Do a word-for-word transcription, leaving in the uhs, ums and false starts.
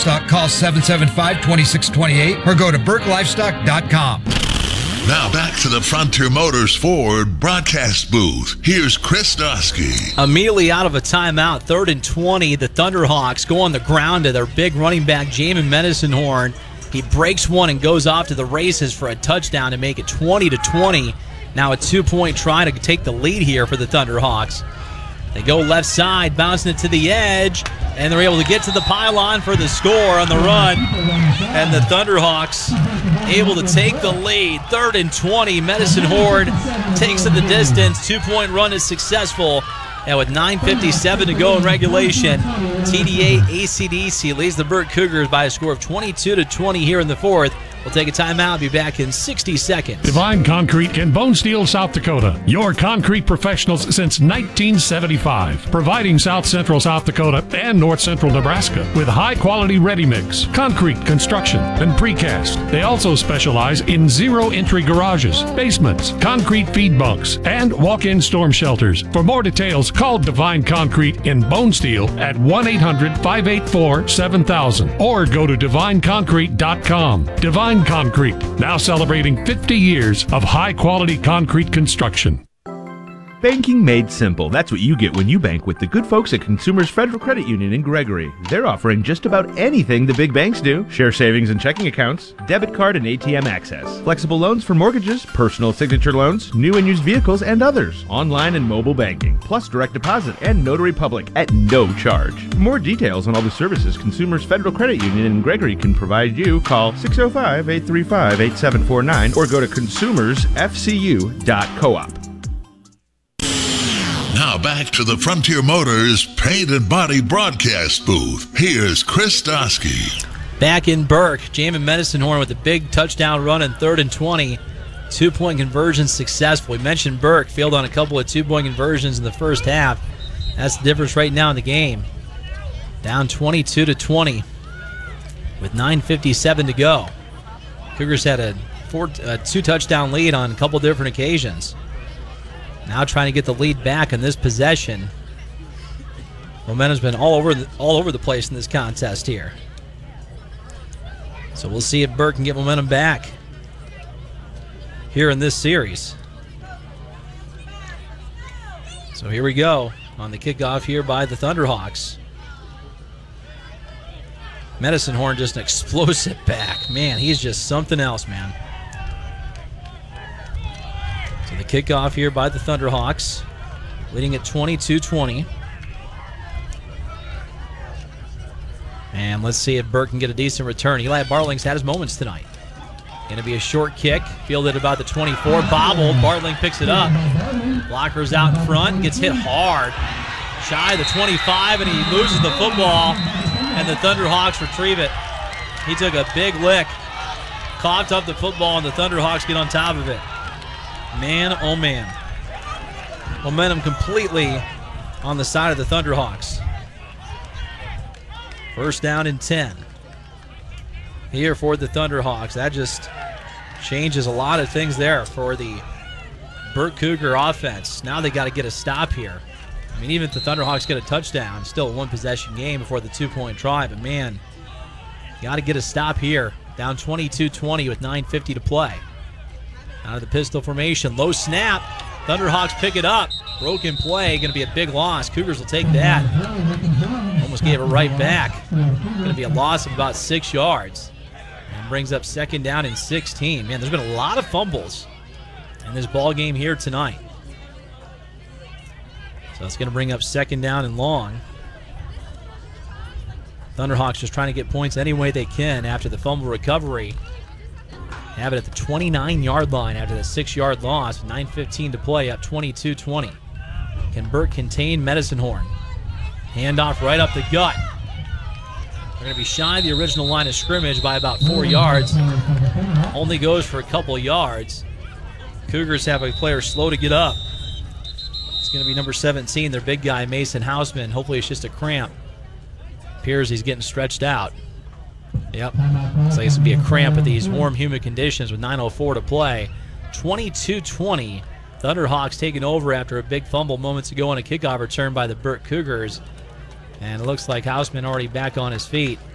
Stock, call seven seven five, two six two eight or go to burke livestock dot com. Now back to the Frontier Motors Ford broadcast booth. Here's Chris Dosky. Immediately out of a timeout, third and twenty, the Thunderhawks go on the ground to their big running back, Jamin Medicine-Horn. He breaks one and goes off to the races for a touchdown to make it twenty to twenty. Now a two-point try to take the lead here for the Thunderhawks. They go left side, bouncing it to the edge, and they're able to get to the pylon for the score on the run. And the Thunderhawks able to take the lead. Third and twenty, Medicine-Horn takes it the distance. Two-point run is successful. And with nine fifty-seven to go in regulation, T D A A C D C leads the Burke Cougars by a score of twenty-two to twenty here in the fourth. We'll take a timeout and be back in sixty seconds. Divine Concrete in Bone Steel, South Dakota. Your concrete professionals since nineteen seventy-five. Providing South Central South Dakota and North Central Nebraska with high-quality ready-mix, concrete construction, and precast. They also specialize in zero-entry garages, basements, concrete feed bunks, and walk-in storm shelters. For more details, call Divine Concrete in Bone Steel at one eight hundred, five eight four, seven thousand or go to divine concrete dot com. Divine Concrete, now celebrating fifty years of high-quality concrete construction. Banking made simple. That's what you get when you bank with the good folks at Consumers Federal Credit Union in Gregory. They're offering just about anything the big banks do. Share savings and checking accounts, debit card and A T M access, flexible loans for mortgages, personal signature loans, new and used vehicles, and others. Online and mobile banking, plus direct deposit and notary public at no charge. For more details on all the services Consumers Federal Credit Union in Gregory can provide you, call six oh five, eight three five, eight seven four nine or go to consumers f c u dot coop. Now back to the Frontier Motors Paint and Body broadcast booth. Here's Chris Dosky. Back in Burke, Jamin Medicine-Horn with a big touchdown run in third and twenty. Two-point conversion successful. We mentioned Burke failed on a couple of two-point conversions in the first half. That's the difference right now in the game. Down twenty-two to twenty with nine fifty-seven to go. Cougars had a four, uh, two-touchdown lead on a couple different occasions. Now trying to get the lead back in this possession. Momentum's been all over the, all over the place in this contest here. So we'll see if Burke can get momentum back here in this series. So here we go on the kickoff here by the Thunderhawks. Medicine-Horn just an explosive back. Man, he's just something else, man. So the kickoff here by the Thunderhawks, leading at twenty-two twenty. And let's see if Burke can get a decent return. Eli Bartling's had his moments tonight. Going to be a short kick, fielded about the twenty-four, bobbled. Bartling picks it up. Blocker's out in front, gets hit hard. Shy of the twenty-five, and he loses the football, and the Thunderhawks retrieve it. He took a big lick, coughed up the football, and the Thunderhawks get on top of it. Man, oh man. Momentum completely on the side of the Thunderhawks. First down and ten. Here for the Thunderhawks. That just changes a lot of things there for the Burke Cougar offense. Now they got to get a stop here. I mean, even if the Thunderhawks get a touchdown, still a one-possession game before the two-point try. But, man, you got to get a stop here. Down twenty-two twenty with nine fifty to play. Out of the pistol formation. Low snap. Thunderhawks pick it up. Broken play. Going to be a big loss. Cougars will take that. Almost gave it right back. Going to be a loss of about six yards. And brings up second down and sixteen. Man, there's been a lot of fumbles in this ball game here tonight. So it's going to bring up second down and long. Thunderhawks just trying to get points any way they can after the fumble recovery. Have it at the twenty-nine-yard line after the six-yard loss. nine fifteen to play, up twenty-two twenty. Can Burke contain Medicine-Horn? Handoff right up the gut. They're going to be shy of the original line of scrimmage by about four yards. Only goes for a couple yards. Cougars have a player slow to get up. It's going to be number seventeen, their big guy, Mason Houseman. Hopefully it's just a cramp. Appears he's getting stretched out. Yep. Looks like it's going to be a cramp with these warm, humid conditions with nine oh four to play. twenty-two twenty. Thunderhawks taking over after a big fumble moments ago on a kickoff return by the Burke Cougars. And it looks like Houseman already back on his feet.